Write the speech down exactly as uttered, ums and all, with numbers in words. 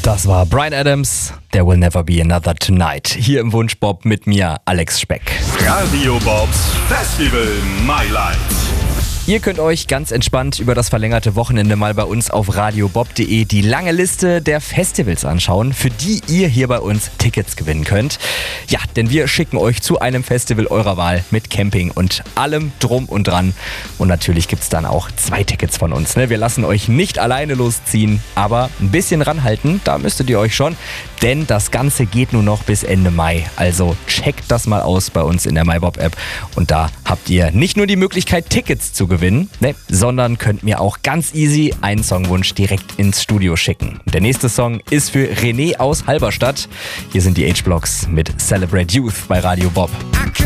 Das war Bryan Adams, There Will Never Be Another Tonight. Hier im Wunschbob mit mir, Alex Speck. Radio Bobs Festival My Life. Ihr könnt euch ganz entspannt über das verlängerte Wochenende mal bei uns auf radio bob punkt de die lange Liste der Festivals anschauen, für die ihr hier bei uns Tickets gewinnen könnt. Ja, denn wir schicken euch zu einem Festival eurer Wahl mit Camping und allem drum und dran. Und natürlich gibt's dann auch zwei Tickets von uns. Ne? Wir lassen euch nicht alleine losziehen, aber ein bisschen ranhalten, da müsstet ihr euch schon. Denn das Ganze geht nur noch bis Ende Mai. Also checkt das mal aus bei uns in der MyBob-App. Und da habt ihr nicht nur die Möglichkeit, Tickets zu gewinnen, ne, sondern könnt mir auch ganz easy einen Songwunsch direkt ins Studio schicken. Der nächste Song ist für René aus Halberstadt. Hier sind die H-Blocks mit Celebrate Youth bei Radio Bob.